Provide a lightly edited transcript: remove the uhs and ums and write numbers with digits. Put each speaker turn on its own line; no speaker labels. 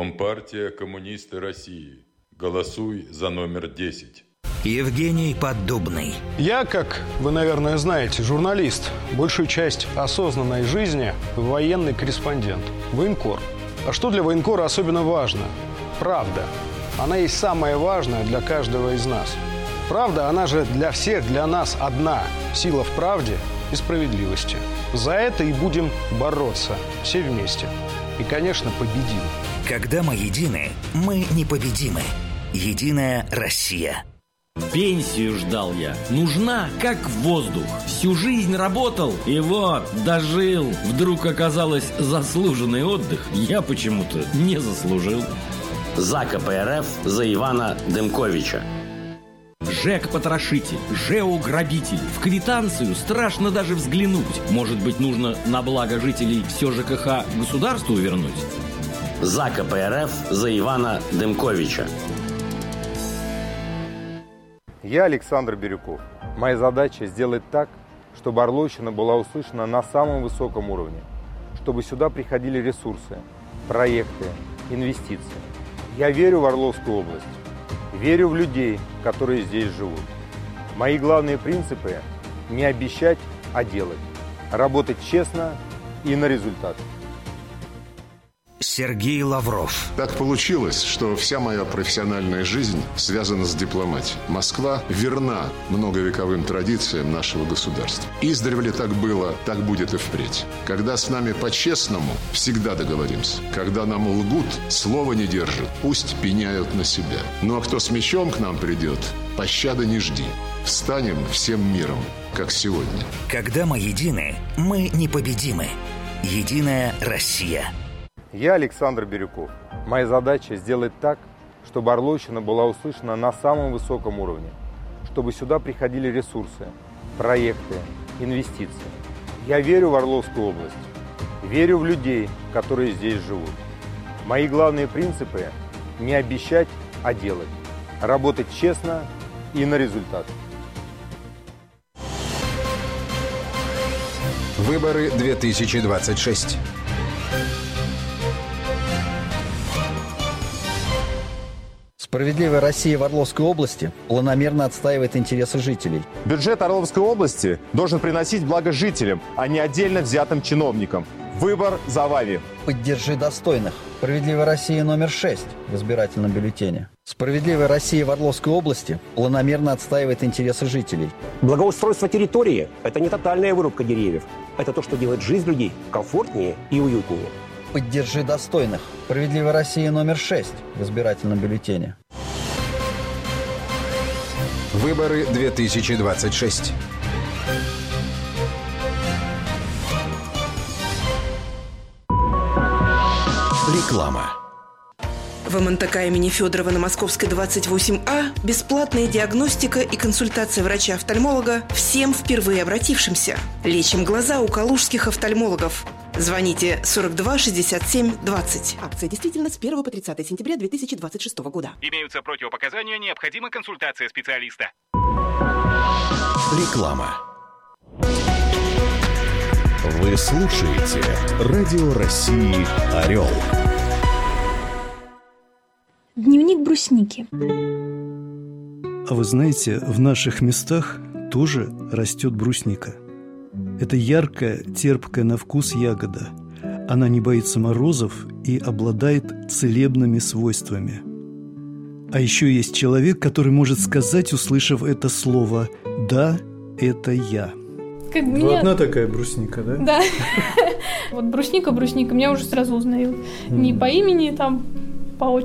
Компартия Коммунисты России. Голосуй за номер 10.
Евгений Поддубный.
Я, как вы, наверное, знаете, журналист. Большую часть осознанной жизни военный корреспондент. Военкор. А что для военкора особенно важно? Правда. Она есть самое важное для каждого из нас. Правда, она же для всех, для нас одна. Сила в правде и справедливости. За это и будем бороться. Все вместе. И, конечно, победим.
Когда мы едины, мы непобедимы. Единая Россия.
Пенсию ждал я. Нужна, как воздух. Всю жизнь работал, и вот, дожил. Вдруг оказалось заслуженный отдых. Я почему-то не заслужил.
За КПРФ, за Ивана Дымковича.
ЖЭК-потрошитель, ЖЭУ-грабитель. В квитанцию страшно даже взглянуть. Может быть, нужно на благо жителей все ЖКХ государству вернуть?
За КПРФ, за Ивана Дымковича.
Я Александр Бирюков. Моя задача сделать так, чтобы Орловщина была услышана на самом высоком уровне, чтобы сюда приходили ресурсы, проекты, инвестиции. Я верю в Орловскую область, верю в людей, которые здесь живут. Мои главные принципы – не обещать, а делать, работать честно и на результат.
Сергей Лавров.
Так получилось, что вся моя профессиональная жизнь связана с дипломатией. Москва верна многовековым традициям нашего государства. Издревле так было, так будет и впредь. Когда с нами по-честному, всегда договоримся. Когда нам лгут, слова не держат, пусть пеняют на себя. Ну а кто с мечом к нам придет, пощады не жди. Встанем всем миром, как сегодня.
Когда мы едины, мы непобедимы. Единая Россия.
Я Александр Бирюков. Моя задача сделать так, чтобы Орловщина была услышана на самом высоком уровне, чтобы сюда приходили ресурсы, проекты, инвестиции. Я верю в Орловскую область, верю в людей, которые здесь живут. Мои главные принципы – не обещать, а делать, работать честно и на результат.
Выборы 2026.
«Справедливая Россия» в Орловской области планомерно отстаивает интересы жителей.
Бюджет Орловской области должен приносить благо жителям, а не отдельно взятым чиновникам. Выбор за вами.
Поддержи достойных. «Справедливая Россия» номер 6 в избирательном бюллетене. «Справедливая Россия» в Орловской области планомерно отстаивает интересы жителей.
Благоустройство территории – это не тотальная вырубка деревьев. Это то, что делает жизнь людей комфортнее и уютнее.
Поддержи достойных. «Справедливая Россия» номер 6 в избирательном бюллетене.
Выборы 2026. Реклама.
В МНТК имени Федорова на Московской 28А бесплатная диагностика и консультация врача-офтальмолога всем впервые обратившимся. Лечим глаза у калужских офтальмологов. Звоните 42 67 20.
Акция действительно с 1 по 30 сентября 2026 года.
Имеются противопоказания, необходима консультация специалиста.
Реклама.
Вы слушаете Радио России «Орел».
Дневник брусники.
А вы знаете, в наших местах тоже растет брусника. Это яркая, терпкая на вкус ягода. Она не боится морозов и обладает целебными свойствами. А еще есть человек, который может сказать, услышав это слово: «Да, это я».
Как меня...
Одна такая брусника, да?
Да. Вот брусника, меня уже сразу узнают. Не по имени, там, по отчеству.